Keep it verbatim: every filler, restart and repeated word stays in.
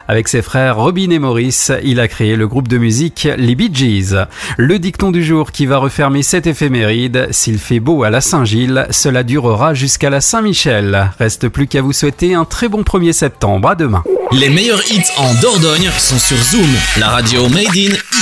Avec ses frères Robin et Maurice, il a créé le groupe de musique les Bee Gees. Le dicton du jour qui va refermer cette éphéméride: s'il fait beau à la Saint-Gilles, cela durera jusqu'à la Saint-Michel. Reste plus qu'à vous souhaiter un très bon premier septembre. À demain. Les meilleurs hits en Dordogne sont sur Zoom, la radio Made in